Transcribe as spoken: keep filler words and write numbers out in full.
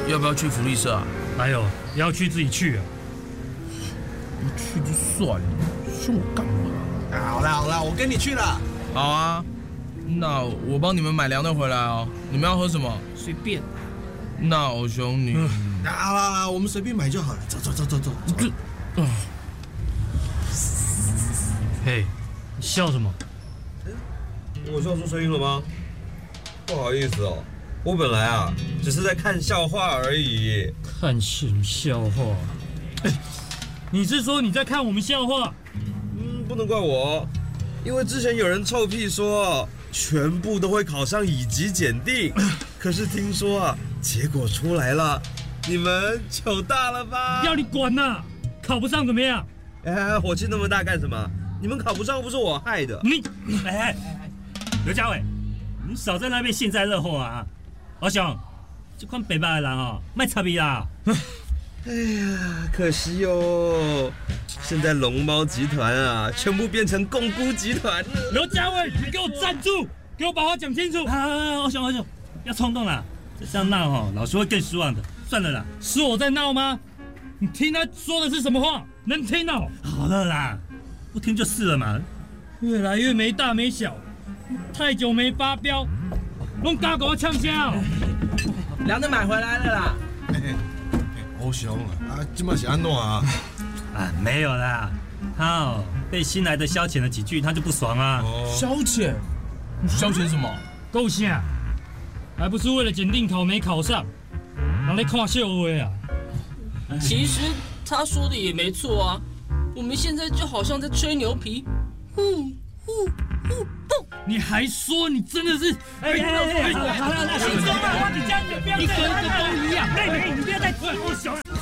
要不要去福利社啊？ 哎呦，要去自己去啊！ 不去就算了，说我干嘛？ 好啦好啦，我跟你去了。 好啊，那我帮你们买凉的回来哦。你们要喝什么？ 随便。 那我兄你， 好啦好啦，我们随便买就好了。走走走走走。 这，啊， 嘿，你笑什么？ 我笑出声音了吗？不好意思哦，我本来啊只是在看笑话而已。 看什么笑话？哎，你是说你在看我们笑话？ 嗯，不能怪我，因为之前有人臭屁说全部都会考上乙级检定，可是听说啊结果出来了，你们糗大了吧？ 要你管呐！考不上怎么样？ 哎，火气那么大干什么？你们考不上不是我害的。 你，哎哎哎，刘家伟，你少在那边幸灾乐祸啊！老兄，这款北巴的人哦，卖差别啦。 哎呀，可惜哟，现在龙猫集团啊，全部变成共估集团了。 刘家伟，你给我站住！给我把话讲清楚！啊，老兄，老兄，不要冲动啦，这样闹哦，老师会更失望的。算了啦，是我在闹吗？你听他说的是什么话？能听哦？好了啦，不听就是了嘛。越来越没大没小，太久没发飙，弄嘎给我呛笑。 凉的买回来了啦。 好凶啊！啊，这么是安怎啊？ 啊，没有啦，他哦被新来的消遣了几句，他就不爽啊。 哦， 消遣？消遣什么？ 够呛，还不是为了检定考没考上，让你看笑话啊！ 其实他说的也没错啊，我们现在就好像在吹牛皮，呼呼呼蹦。 你还说你真的是？哎哎哎！好了，那行，走吧，你这样子不要，一个一个都一样。妹妹，你不要再我小。